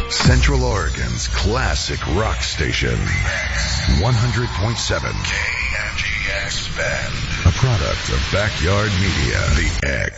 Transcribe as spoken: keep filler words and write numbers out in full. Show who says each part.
Speaker 1: Central Oregon's classic rock station. one hundred point seven K N G X Bend. A product of Backyard Media. The X.